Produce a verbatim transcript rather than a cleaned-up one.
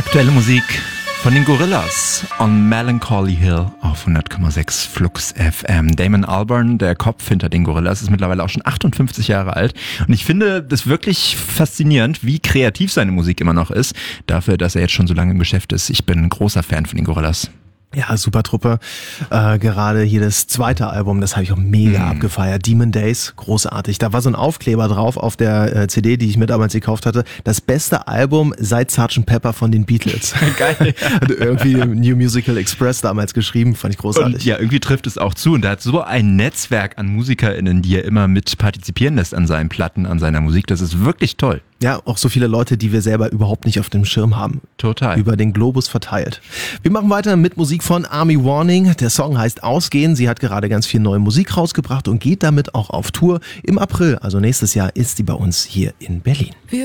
Aktuelle Musik von den Gorillaz on Melancholy Hill auf hundert Komma sechs Flux F M. Damon Albarn, der Kopf hinter den Gorillaz, ist mittlerweile auch schon achtundfünfzig Jahre alt. Und ich finde das wirklich faszinierend, wie kreativ seine Musik immer noch ist, dafür, dass er jetzt schon so lange im Geschäft ist. Ich bin ein großer Fan von den Gorillaz. Ja, super Truppe. Äh, gerade hier das zweite Album, das habe ich auch mega mm. abgefeiert. Demon Days, großartig. Da war so ein Aufkleber drauf auf der äh, C D, die ich mir damals gekauft hatte. Das beste Album seit Sergeant Pepper von den Beatles. Geil. Hat irgendwie New Musical Express damals geschrieben, fand ich großartig. Und ja, irgendwie trifft es auch zu. Und er hat so ein Netzwerk an MusikerInnen, die er immer mit partizipieren lässt an seinen Platten, an seiner Musik. Das ist wirklich toll. Ja, auch so viele Leute, die wir selber überhaupt nicht auf dem Schirm haben. Total. Über den Globus verteilt. Wir machen weiter mit Musik von Army Warning. Der Song heißt Ausgehen. Sie hat gerade ganz viel neue Musik rausgebracht und geht damit auch auf Tour. Im April, also nächstes Jahr, ist sie bei uns hier in Berlin.